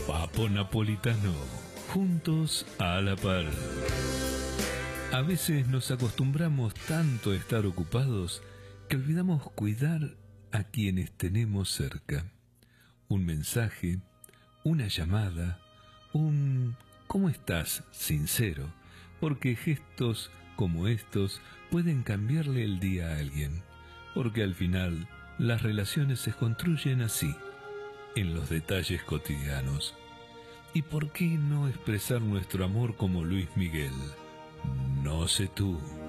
Papo Napolitano, juntos a la par. A veces nos acostumbramos tanto a estar ocupados que olvidamos cuidar a quienes tenemos cerca. Un mensaje, una llamada, un ¿cómo estás? Sincero, porque gestos como estos pueden cambiarle el día a alguien, porque al final las relaciones se construyen así, en los detalles cotidianos. ¿Y por qué no expresar nuestro amor como Luis Miguel? No sé tú.